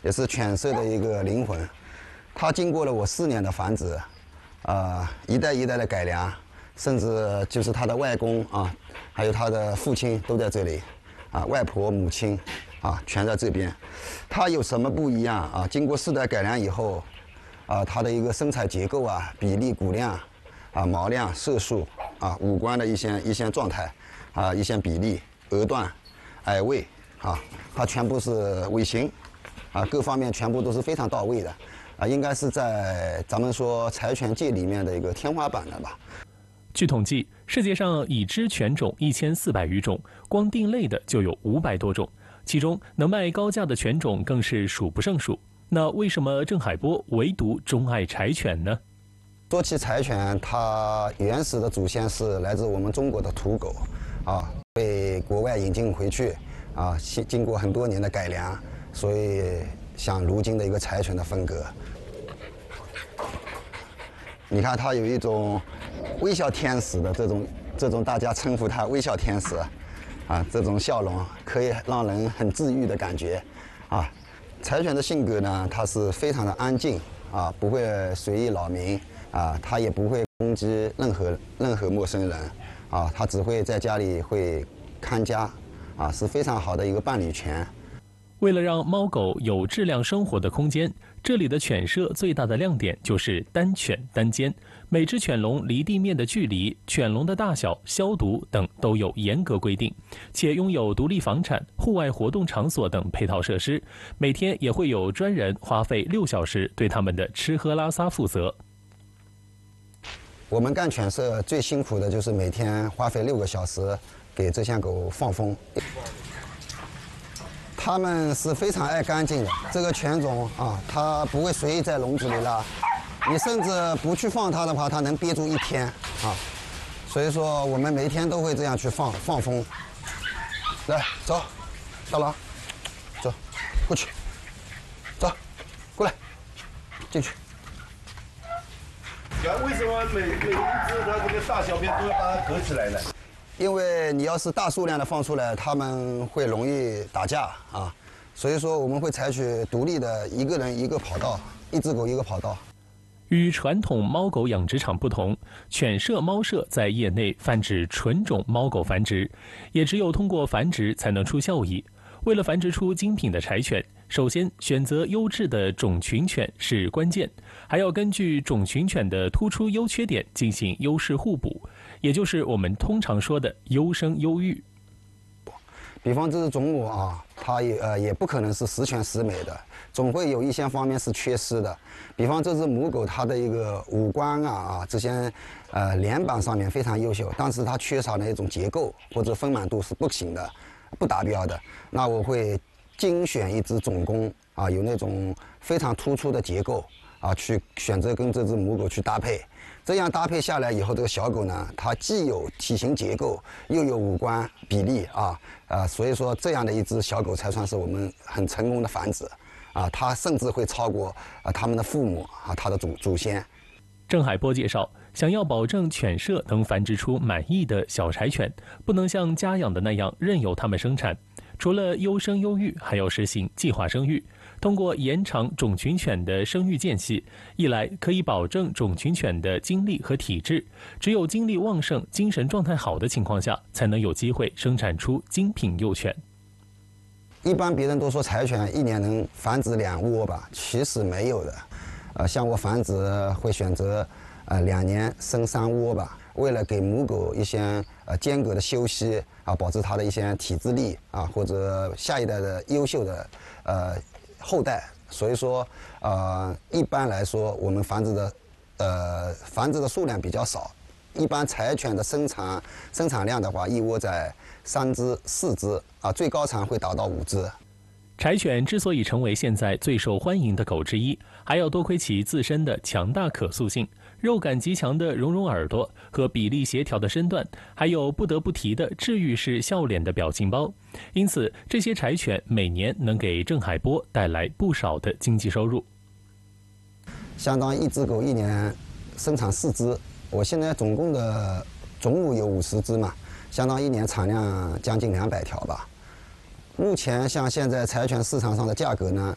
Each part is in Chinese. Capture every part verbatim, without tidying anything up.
也是犬舍的一个灵魂。它经过了我四年的繁殖，啊、呃，一代一代的改良，甚至就是它的外公啊，还有它的父亲都在这里，啊，外婆、母亲，啊，全在这边。它有什么不一样啊？经过世代改良以后，啊，它的一个身材结构啊、比例、骨量。 啊，毛量、色素啊，五官的一些一些状态啊，一些比例、额段、矮位啊，它全部是尾型啊，各方面全部都是非常到位的啊，应该是在咱们说柴犬界里面的一个天花板了吧。 据统计，世界上已知犬种一千四百余种，光定类的就有五百多种，其中能卖高价的犬种更是数不胜数。那为什么郑海波唯独钟爱柴犬呢？ 说起柴犬，它原始的祖先是来自我们中国的土狗，啊，被国外引进回去，啊，经经过很多年的改良，所以像如今的一个柴犬的风格。你看，它有一种微笑天使的这种这种大家称呼它微笑天使，啊，这种笑容可以让人很治愈的感觉，啊，柴犬的性格呢，它是非常的安静，啊，不会随意扰民。 啊，它也不会攻击任何任何陌生人，啊，它只会在家里会看家，啊，是非常好的一个伴侣犬。 为了让猫狗有质量生活的空间，这里的犬舍最大的亮点就是单犬单间，每只犬笼离地面的距离、犬笼的大小、消毒等都有严格规定，且拥有独立房产、户外活动场所等配套设施，每天也会有专人花费六小时对它们的吃喝拉撒负责。 我们干犬舍最辛苦的就是每天花费六个小时给这些狗放风。它们是非常爱干净的，这个犬种啊，它不会随意在笼子里拉，你甚至不去放它的话，它能憋住一天啊。所以说，我们每天都会这样去放放风。来，走，小狼，走，过去，走，过来，进去。 为什么每每一只它这个大小便都要把它隔起来呢？ 因为你要是大数量的放出来，它们会容易打架啊，所以说我们会采取独立的一个人一个跑道，一只狗一个跑道。 与传统猫狗养殖场不同，犬舍猫舍在业内泛指纯种猫狗繁殖，也只有通过繁殖才能出效益。为了繁殖出精品的柴犬，首先选择优质的种群犬是关键，还要根据种群犬的突出优缺点进行优势互补，也就是我们通常说的优生优育。 比方这只种母啊，它也呃也不可能是十全十美的，总会有一些方面是缺失的。比方这只母狗，它的一个五官啊啊这些呃脸板上面非常优秀，但是它缺少的一种结构或者丰满度是不行的。 不达标的，那我会精选一只种公啊，有那种非常突出的结构啊，去选择跟这只母狗去搭配。这样搭配下来以后，这个小狗呢，它既有体型结构，又有五官比例啊啊，所以说这样的一只小狗才算是我们很成功的繁殖啊，它甚至会超过啊他们的父母啊，它的祖祖先。 郑海波介绍，想要保证犬舍能繁殖出满意的小柴犬，不能像家养的那样任由它们生产。除了优生优育，还要实行计划生育。通过延长种群犬的生育间隙，一来可以保证种群犬的精力和体质，只有精力旺盛、精神状态好的情况下，才能有机会生产出精品幼犬。 一般别人都说柴犬一年能繁殖两窝吧，其实没有的。 呃，像我繁殖会选择，呃，两年生三窝吧。为了给母狗一些呃间隔的休息啊，保持它的一些体质力啊，或者下一代的优秀的呃后代。所以说，呃，一般来说我们繁殖的呃繁殖的数量比较少。一般柴犬的生产生产量的话，一窝在三只、四只啊，最高产会达到五只。 柴犬之所以成为现在最受欢迎的狗之一，还要多亏其自身的强大可塑性、肉感极强的绒绒耳朵和比例协调的身段，还有不得不提的治愈式笑脸的表情包。因此，这些柴犬每年能给郑海波带来不少的经济收入。 相当于一只狗一年生产四只，我现在总共的种母有五十只嘛，相当于一年产量将近两百条吧。 目前像现在柴犬市场上的价格呢，啊、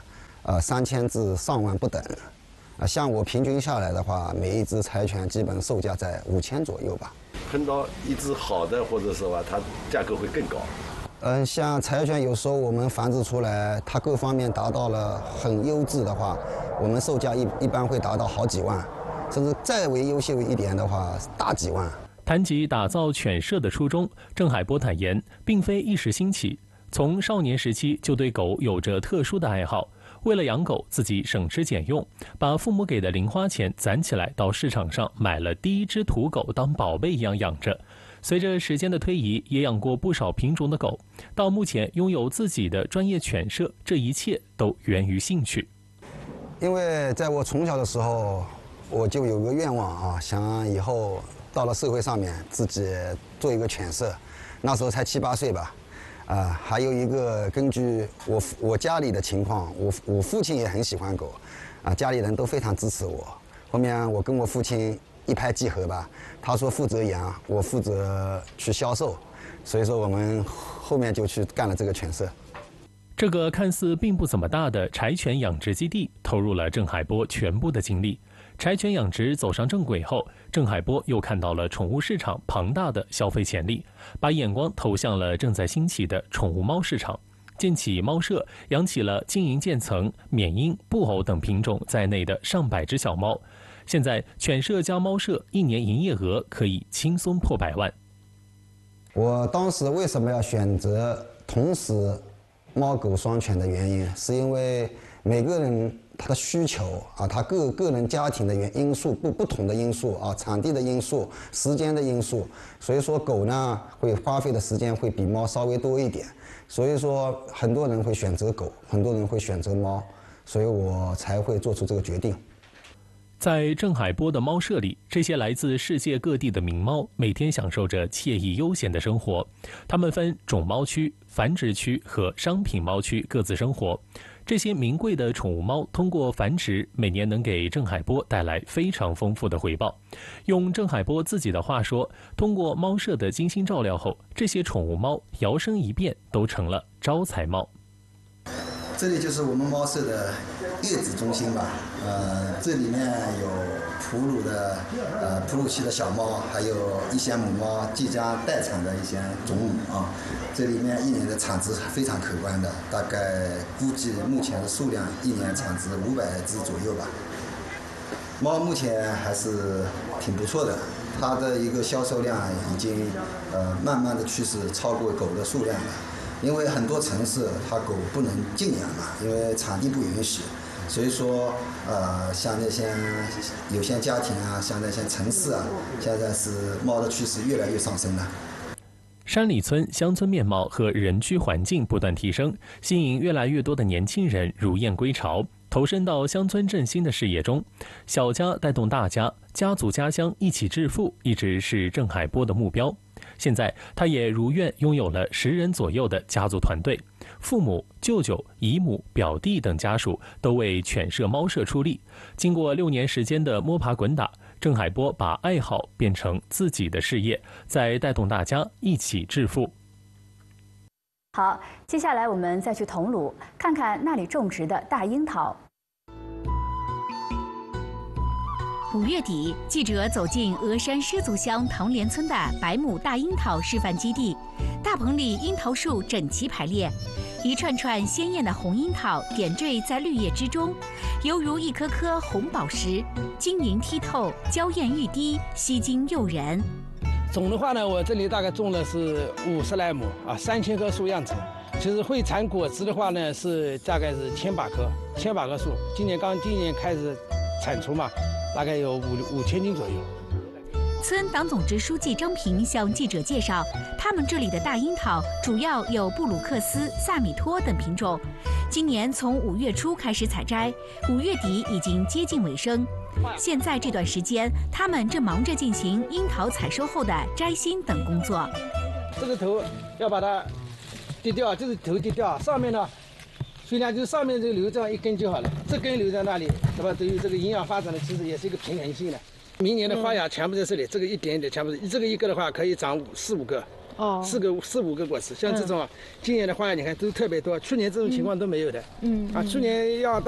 呃三千至上万不等。啊，像我平均下来的话，每一只柴犬基本售价在五千左右吧。 碰到一只好的或者是吧，它价格会更高。 嗯，像柴犬有时候我们繁殖出来，它各方面达到了很优质的话，我们售价一一般会达到好几万，甚至再为优秀一点的话，大几万。 谈及打造犬舍的初衷，郑海波坦言，并非一时兴起，从少年时期就对狗有着特殊的爱好。为了养狗，自己省吃俭用，把父母给的零花钱攒起来，到市场上买了第一只土狗，当宝贝一样养着。随着时间的推移，也养过不少品种的狗，到目前拥有自己的专业犬舍，这一切都源于兴趣。 因为在我从小的时候，我就有个愿望啊，想以后到了社会上面自己做一个犬舍。那时候才七八岁吧。啊，还有一个，根据我我家里的情况，我我父亲也很喜欢狗，啊，家里人都非常支持我。后面我跟我父亲一拍即合吧，他说负责养，我负责去销售，所以说我们后面就去干了这个犬舍。 这个看似并不怎么大的柴犬养殖基地，投入了郑海波全部的精力。柴犬养殖走上正轨后，郑海波又看到了宠物市场庞大的消费潜力，把眼光投向了正在兴起的宠物猫市场，建起猫舍，养起了金银渐层、缅因、布偶等品种在内的上百只小猫。现在犬舍加猫舍一年营业额可以轻松破百万。 我当时为什么要选择同时猫狗双全的原因，是因为每个人他的需求啊，他个个人家庭的原因素不不同的因素啊，场地的因素、时间的因素，所以说狗呢会花费的时间会比猫稍微多一点，所以说很多人会选择狗，很多人会选择猫，所以我才会做出这个决定。 在郑海波的猫舍里，这些来自世界各地的名猫每天享受着惬意悠闲的生活。它们分种猫区、繁殖区和商品猫区各自生活。这些名贵的宠物猫通过繁殖，每年能给郑海波带来非常丰富的回报。用郑海波自己的话说，通过猫舍的精心照料后，这些宠物猫摇身一变都成了招财猫。 这里就是我们猫舍的月子中心吧，呃，这里面有哺乳的，呃，哺乳期的小猫，还有一些母猫即将待产的一些种母啊。这里面一年的产值非常可观的，大概估计目前的数量一年产值五百只左右吧。猫目前还是挺不错的，它的一个销售量已经呃慢慢的趋势超过狗的数量了。因为很多城市它狗不能禁养嘛，因为场地不允许，所以说呃像那些有些家庭啊，像那些城市啊，现在是猫的趋势越来越上升了。 山里村乡村面貌和人居环境不断提升，吸引越来越多的年轻人如燕归巢，投身到乡村振兴的事业中。小家带动大家，家族家乡一起致富，一直是郑海波的目标。现在他也如愿拥有了十人左右的家族团队，父母、舅舅、姨母、表弟等家属都为犬舍猫舍出力。经过六年时间的摸爬滚打，郑海波把爱好变成自己的事业，再带动大家一起致富。 好，接下来我们再去桐庐看看那里种植的大樱桃。 五月底，记者走进峨山狮族乡唐连村的百亩大樱桃示范基地，大棚里樱桃树整齐排列，一串串鲜艳的红樱桃点缀在绿叶之中，犹如一颗颗红宝石，晶莹剔透，娇艳欲滴，吸睛诱人。 种的话呢，我这里大概种了是五十来亩啊，三千棵树样子。其实会产果子的话呢，是大概是千把棵，千把棵树。今年刚今年开始产出嘛。大概有五五千斤左右。 村党总支书记张平向记者介绍，他们这里的大樱桃主要有布鲁克斯、萨米托等品种。今年从五月初开始采摘，五月底已经接近尾声。现在这段时间，他们正忙着进行樱桃采收后的摘心等工作。 这个头要把它低掉，就是头低掉，上面呢。虽然就是上面这个留这样一根就好了，这根留在那里，对吧？对于这个营养发展的，其实也是一个平衡性的。明年的花芽全部在这里，这个一点一点全部是，这个一个的话可以长五四五个，哦，四个四五个果实。像这种啊，今年的花芽你看都特别多，去年这种情况都没有的。嗯，啊，去年要到。